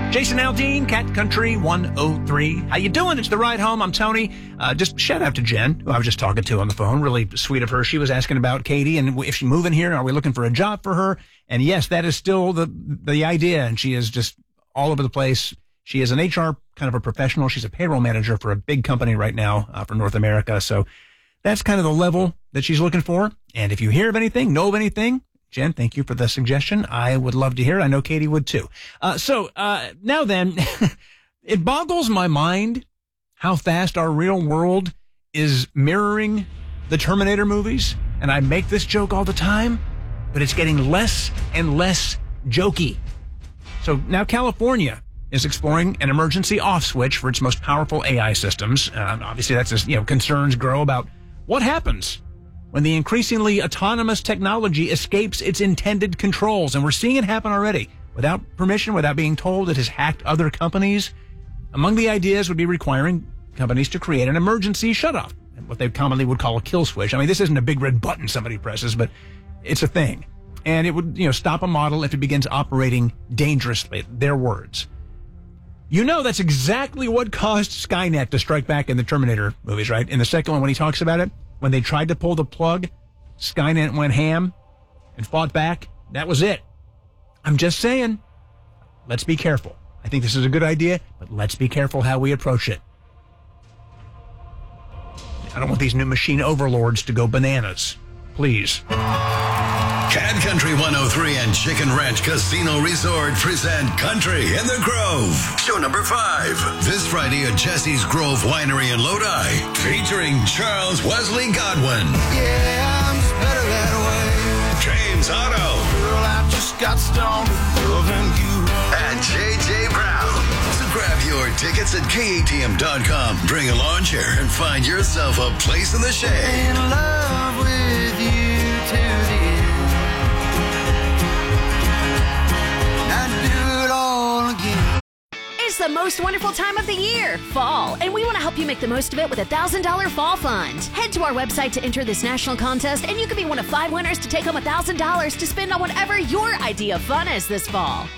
Jason Aldean, Cat Country 103. How you doing? It's The Ride Home. I'm Tony. Just shout out to Jen, who I was just talking to on the phone. Really sweet of her. She was asking about Katie and if she's moving here, are we looking for a job for her? And yes, that is still the idea. And she is just all over the place. She is an HR kind of a professional. She's a payroll manager for a big company right now for North America. So that's kind of the level that she's looking for. And if you hear of anything, know of anything, Jen, thank you for the suggestion. I would love to hear it. I know Katie would too. So now then, it boggles my mind how fast our real world is mirroring the Terminator movies. And I make this joke all the time, but it's getting less and less jokey. So now California is exploring an emergency off switch for its most powerful AI systems. Obviously, that's as concerns grow about what happens when the increasingly autonomous technology escapes its intended controls. And we're seeing it happen already. Without permission, without being told it has hacked other companies. Among the ideas would be requiring companies to create an emergency shutoff, what they commonly would call a kill switch. I mean, this isn't a big red button somebody presses, but it's a thing. And it would, stop a model if it begins operating dangerously. Their words. That's exactly what caused Skynet to strike back in the Terminator movies, right? In the second one, when he talks about it, when they tried to pull the plug, Skynet went ham and fought back. That was it. I'm just saying, let's be careful. I think this is a good idea, but let's be careful how we approach it. I don't want these new machine overlords to go bananas. Please. Cat Country 103 and Chicken Ranch Casino Resort present Country in the Grove. Show number 5. This Friday at Jesse's Grove Winery in Lodi. Featuring Charles Wesley Godwin. Yeah, I'm just better that way. James Otto. Girl, I just got stoned loving you. And J.J. Brown. So grab your tickets at KATM.com. Bring a lawn chair and find yourself a place in the shade. In love with you to the end. It's the most wonderful time of the year, fall, and we want to help you make the most of it with a $1,000 fall fund. Head to our website to enter this national contest, and you could be one of 5 winners to take home $1,000 to spend on whatever your idea of fun is this fall.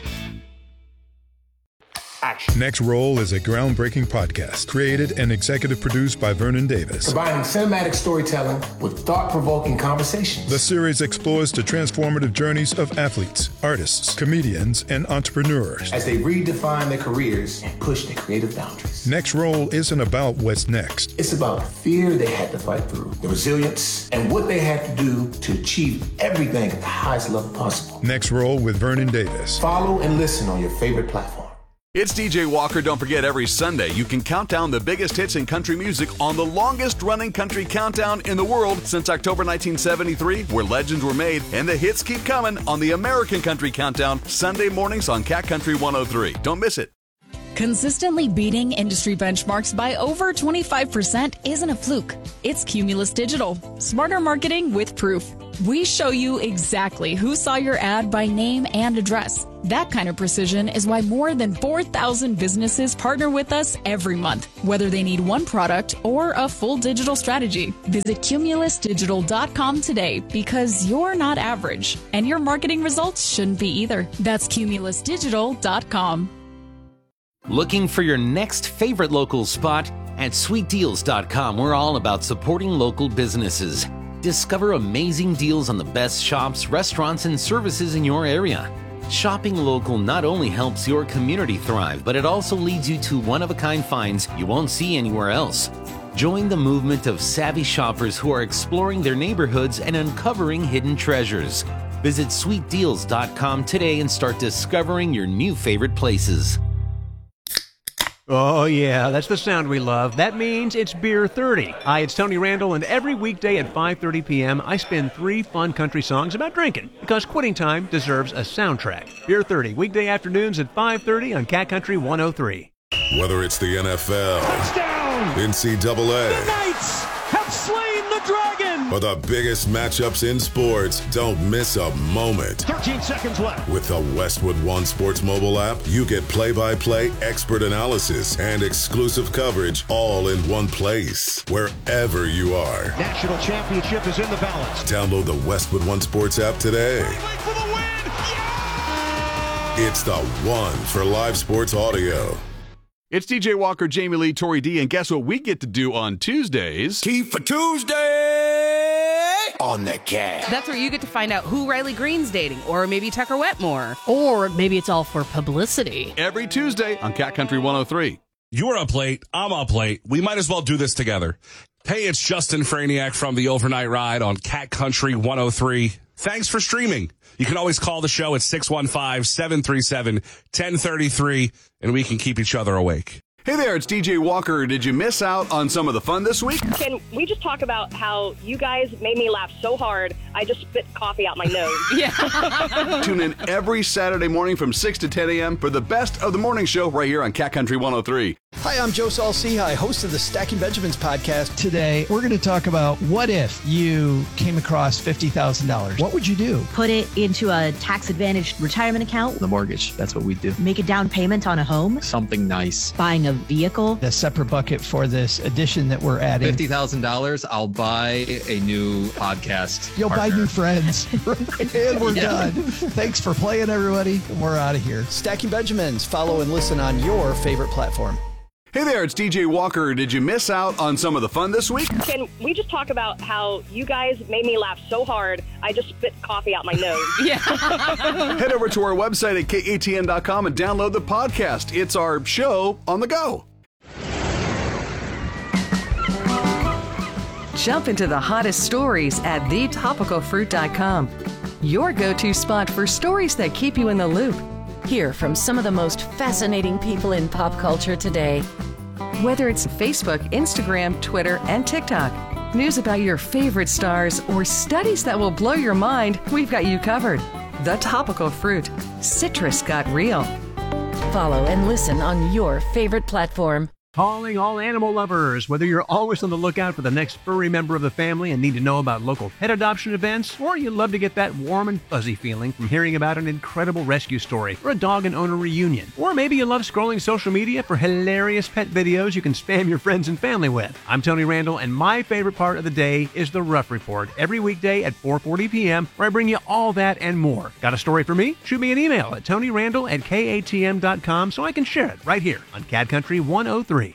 Action. Next Roll is a groundbreaking podcast created and executive produced by Vernon Davis. Combining cinematic storytelling with thought-provoking conversations. The series explores the transformative journeys of athletes, artists, comedians, and entrepreneurs as they redefine their careers and push their creative boundaries. Next Roll isn't about what's next. It's about the fear they had to fight through, the resilience, and what they had to do to achieve everything at the highest level possible. Next Roll with Vernon Davis. Follow and listen on your favorite platform. It's DJ Walker. Don't forget, every Sunday you can count down the biggest hits in country music on the longest-running country countdown in the world since October 1973, where legends were made, and the hits keep coming on the American Country Countdown, Sunday mornings on Cat Country 103. Don't miss it. Consistently beating industry benchmarks by over 25% isn't a fluke. It's Cumulus Digital. Smarter marketing with proof. We show you exactly who saw your ad by name and address. That kind of precision is why more than 4,000 businesses partner with us every month, whether they need one product or a full digital strategy. Visit cumulusdigital.com today because you're not average, and your marketing results shouldn't be either. That's cumulusdigital.com. Looking for your next favorite local spot? At sweetdeals.com, we're all about supporting local businesses. Discover amazing deals on the best shops, restaurants, and services in your area. Shopping local not only helps your community thrive, but it also leads you to one-of-a-kind finds you won't see anywhere else. Join the movement of savvy shoppers who are exploring their neighborhoods and uncovering hidden treasures. Visit sweetdeals.com today and start discovering your new favorite places. Oh, yeah, that's the sound we love. That means it's Beer 30. Hi, it's Tony Randall, and every weekday at 5:30 p.m., I spin 3 fun country songs about drinking, because quitting time deserves a soundtrack. Beer 30, weekday afternoons at 5:30 on Cat Country 103. Whether it's the NFL, touchdown, NCAA, the Knights have slain the dragon, or the biggest matchups in sports, don't miss a moment. 13 seconds left. With the Westwood One Sports mobile app, you get play-by-play expert analysis and exclusive coverage all in one place, wherever you are. National championship is in the balance. Download the Westwood One Sports app today. Wait for the win! Yeah! It's the one for live sports audio. It's DJ Walker, Jamie Lee, Tori D, and guess what we get to do on Tuesdays? Key for Tuesday on the Cat. That's where you get to find out who Riley Green's dating, or maybe Tucker Wetmore. Or maybe it's all for publicity. Every Tuesday on Cat Country 103. You're up late. I'm up late. We might as well do this together. Hey, it's Justin Franiak from the Overnight Ride on Cat Country 103. Thanks for streaming. You can always call the show at 615-737-1033, and we can keep each other awake. Hey there, it's DJ Walker. Did you miss out on some of the fun this week? Can we just talk about how you guys made me laugh so hard, I just spit coffee out my nose? Yeah. Tune in every Saturday morning from 6 to 10 a.m. for the best of the morning show right here on Cat Country 103. Hi, I'm Joe Saul-Sehy, host of the Stacking Benjamins podcast. Today, we're going to talk about what if you came across $50,000. What would you do? Put it into a tax-advantaged retirement account. The mortgage, that's what we do. Make a down payment on a home. Something nice. Buying a vehicle. A separate bucket for this addition that we're adding. $50,000, I'll buy a new podcast. You'll partner. buy new friends. And we're done. Thanks for playing, everybody. We're out of here. Stacking Benjamins. Follow and listen on your favorite platform. Hey there, it's DJ Walker. Did you miss out on some of the fun this week? Can we just talk about how you guys made me laugh so hard, I just spit coffee out my nose? Yeah. Head over to our website at katn.com and download the podcast. It's our show on the go. Jump into the hottest stories at thetopicalfruit.com. Your go-to spot for stories that keep you in the loop. Hear from some of the most fascinating people in pop culture today. Whether it's Facebook, Instagram, Twitter, and TikTok, news about your favorite stars, or studies that will blow your mind, we've got you covered. The Topical Fruit. Citrus got real. Follow and listen on your favorite platform. Calling all animal lovers. Whether you're always on the lookout for the next furry member of the family and need to know about local pet adoption events, or you love to get that warm and fuzzy feeling from hearing about an incredible rescue story or a dog and owner reunion, or maybe you love scrolling social media for hilarious pet videos you can spam your friends and family with. I'm Tony Randall, and my favorite part of the day is the Rough Report every weekday at 4:40 p.m., where I bring you all that and more. Got a story for me? Shoot me an email at tonyrandall@katm.com so I can share it right here on Cat Country 103.